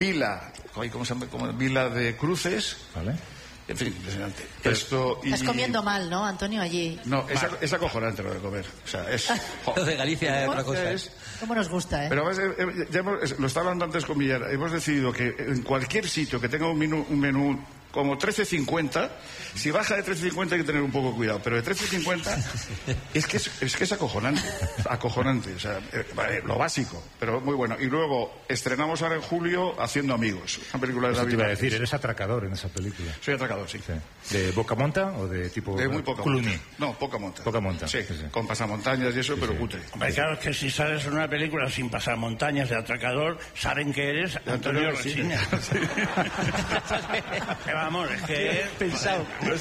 Vila, ¿cómo se llama? Vila de Cruces. Vale. En fin, impresionante. Estás comiendo mal, ¿no, Antonio, allí? No, es acojonante lo de comer. O sea, es... Lo de Galicia es otra cosa. ¿Cómo nos gusta, Pero lo estaba hablando antes con Millar. Hemos decidido que en cualquier sitio que tenga un menú como 13.50, si baja de 13.50 hay que tener un poco cuidado, pero de 13.50 es que es acojonante, o sea, lo básico, pero muy bueno. Y luego estrenamos ahora en julio Haciendo Amigos, una película de David. Te iba a decir, Martins. eres atracador en esa película. Soy atracador, sí. ¿De poca monta o de tipo de muy poca Clooney? monta. No, poca monta. Poca monta. Sí, con pasamontañas y eso, pero cutre. Hombre, claro, es que si sales en una película sin pasar montañas de atracador, saben que eres Antonio Resina. Vamos, es que he pensado. Pero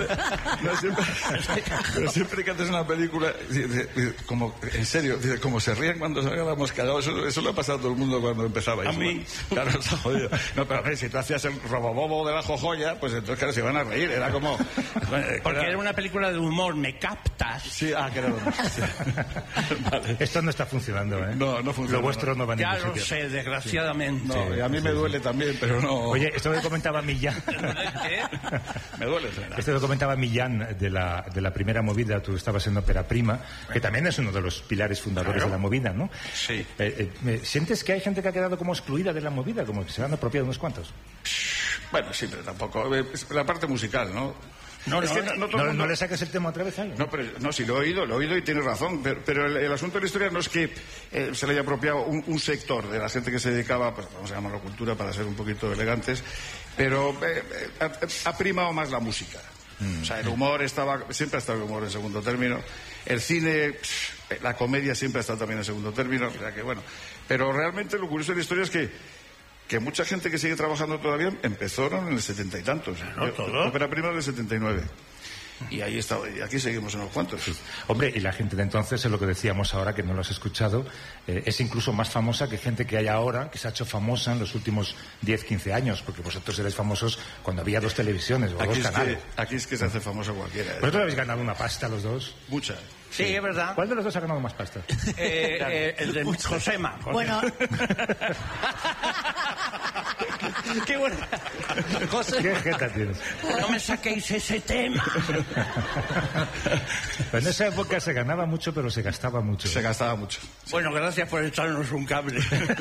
siempre que haces una película, como en serio, como se ríen cuando salga la mosca, eso lo ha pasado a todo el mundo cuando empezaba. A mí. Claro, está jodido. No, pero a ver, si tú hacías el robobobo de la jojoya, pues entonces claro, se van a reír. Era como... Porque era una película de humor, ¿me captas? Sí, que era lo mismo. Sí. Vale. Esto no está funcionando, ¿eh? No funciona. Lo vuestro no va a ningún sitio. Ya lo sé, desgraciadamente. No, y a mí me duele también, pero no... Oye, esto que comentaba Millán... ¿Qué? Me duele. Esto que comentaba Millán de la primera movida, tú estabas en Ópera Prima, que también es uno de los pilares fundadores de la movida, ¿no? Sí. ¿Sientes que hay gente que ha quedado como excluida de la movida, como que se han apropiado unos cuantos? Bueno, sí, pero tampoco. La parte musical, ¿no? No le saques el tema otra vez, ¿eh? No, sí, lo he oído y tienes razón, pero el asunto de la historia no es que se le haya apropiado un sector de la gente que se dedicaba, pues vamos a llamarlo cultura para ser un poquito elegantes, pero ha primado más la música. O sea, el humor siempre ha estado el humor en segundo término, el cine, la comedia siempre ha estado también en segundo término, o sea que bueno, pero realmente lo curioso de la historia es que mucha gente que sigue trabajando todavía empezaron en el 70 y tantos. Ópera Prima del 79. Y ahí está, y aquí seguimos unos cuantos. Sí. Hombre, y la gente de entonces, es lo que decíamos ahora, que no lo has escuchado, es incluso más famosa que gente que hay ahora, que se ha hecho famosa en los últimos 10, 15 años, porque vosotros erais famosos cuando había 2 televisiones o 2 canales. Aquí es que se hace famoso cualquiera. ¿Vosotros habéis ganado una pasta los dos? Mucha. Sí, es verdad. ¿Cuál de los dos ha ganado más pasta? El de Josema. Bueno. Qué bueno. ¿Qué jeta tienes? No me saquéis ese tema. Pero en esa época se ganaba mucho, pero se gastaba mucho. Se gastaba mucho. Bueno, gracias por echarnos un cable.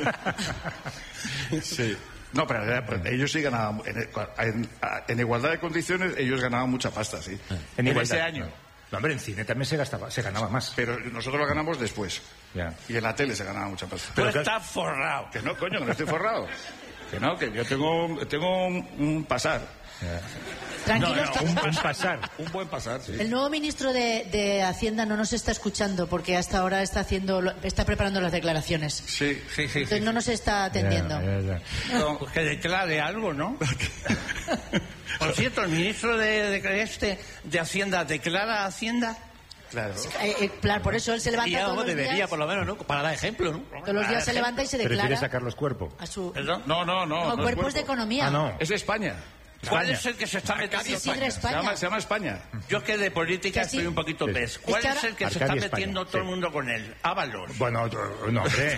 Sí. No, pero ellos sí ganaban. En igualdad de condiciones, ellos ganaban mucha pasta, sí. En ese año. No, hombre, en cine también se ganaba más. Pero nosotros lo ganamos después. Ya. Y en la tele se ganaba mucha pasta. Tú estás forrado. Que no, coño, que no estoy forrado. Que no, que yo tengo un pasar. Tranquilos, un buen pasar. Un buen pasar, sí. El nuevo ministro de Hacienda no nos está escuchando porque hasta ahora está preparando las declaraciones. Sí. Entonces no nos está atendiendo. Ya. No, pues que declare algo, ¿no? Por cierto, el ministro de Hacienda declara Hacienda. Claro. Por eso él se levanta todos los debería, días. por lo menos, ¿no? Para dar ejemplo, ¿no? Todos los días se levanta y se declara. ¿Prefieres sacar los cuerpos? A su... ¿Perdón? No. Cuerpos de economía. Ah, no. Es de España. ¿Cuál es el que se está metiendo? Isidre España. Se llama España. Yo que de política Que sí. estoy un poquito pez. ¿Cuál que es ahora... el que se Arcadia está metiendo España, todo el mundo con él? Ábalos. Bueno, no, hombre.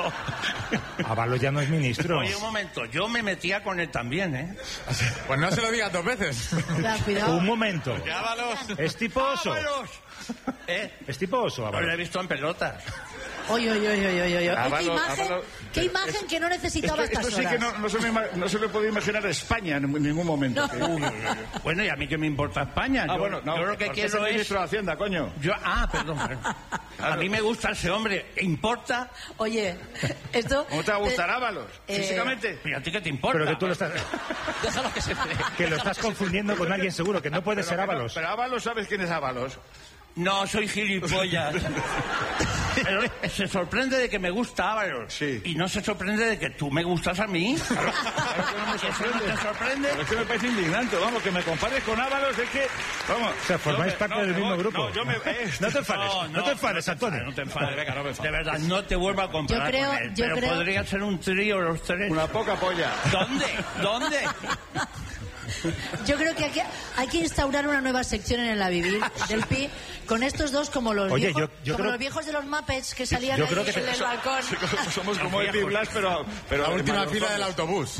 Ábalos ya no es ministro. Oye, un momento, yo me metía con él también, ¿eh? Pues no se lo digas 2 veces. Cuidado. Un momento. Ábalos. ¿Es tipo oso? ¡Ábalos! ¿Es tipo oso, No lo he Ábalos? visto en pelotas. Oye. Ábalos, ¿Qué imagen que no necesitaba Esto estas sí que horas? no se le puede imaginar a España en ningún momento. No. Bueno, y a mí que me importa España. Yo lo que porque es quiero el es... ministro de Hacienda, coño. Perdón. A mí me gusta ese hombre. ¿Importa? Oye, esto... ¿Cómo te va a gustar Ábalos? Físicamente. ¿Y a ti qué te importa? Pero que tú lo estás... Déjalo que se que lo estás confundiendo con alguien seguro, que no puede ser Ábalos. Pero Ábalos, ¿sabes quién es Ábalos? No, soy gilipollas. Pero se sorprende de que me gusta Ábalos. Sí. Y no se sorprende de que tú me gustas a mí. Claro que no me ¿Eso no te sorprende? Pero es que me parece indignante, vamos, que me compares con Ábalos, es que... Vamos. O sea, formáis parte del mismo grupo. No, No te enfades, no te enfades, Antonio. No te enfades, venga, no me enfades. De verdad, no te vuelvo a comparar con él. Pero podría ser un trío los tres. Una poca polla. ¿Dónde? Yo creo que aquí hay que instaurar una nueva sección en el A Vivir del Pi con estos dos como los Oye, viejos, yo como creo... los viejos de los Muppets que salían yo ahí creo que en el balcón. Somos como el Pi Blas, pero La última en fila Malos del Hombres. autobús.